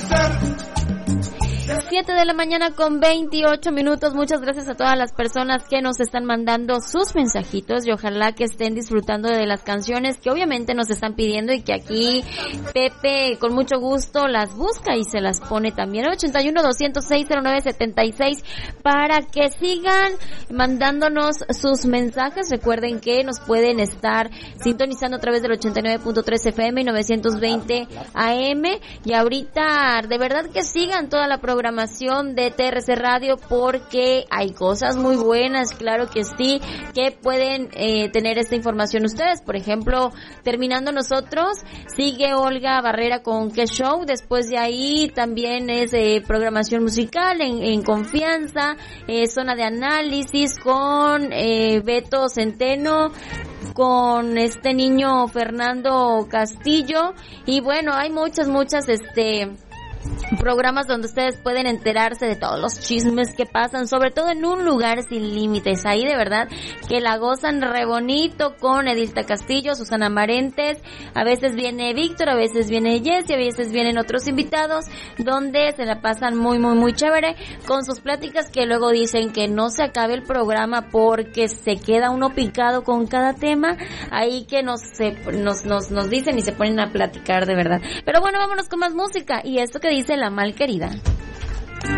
7 de la mañana con 28 minutos. Muchas gracias a todas las personas que nos están mandando sus mensajitos y ojalá que estén disfrutando de las canciones que obviamente nos están pidiendo y que aquí Pepe con mucho gusto las busca y se las pone también. 81-206-0976 para que sigan mandándonos sus mensajes. Recuerden que nos pueden estar sintonizando a través del 89.3 FM y 920 AM y ahorita de verdad que sigan toda la programación de TRC Radio porque hay cosas muy buenas, claro que sí, que pueden tener esta información ustedes. Por ejemplo, terminando nosotros, sigue Olga Barrera con Qué Show, después de ahí también es programación musical en confianza, zona de análisis con Beto Centeno, con este niño Fernando Castillo y bueno, hay muchas programas donde ustedes pueden enterarse de todos los chismes que pasan, sobre todo en un lugar sin límites. Ahí de verdad que la gozan re bonito con Edilta Castillo, Susana Marentes, a veces viene Víctor, a veces viene Jessy, a veces vienen otros invitados, donde se la pasan muy chévere con sus pláticas que luego dicen que no se acabe el programa porque se queda uno picado con cada tema. Ahí que nos dicen y se ponen a platicar de verdad. Pero bueno, vámonos con más música y esto que dice La Malquerida.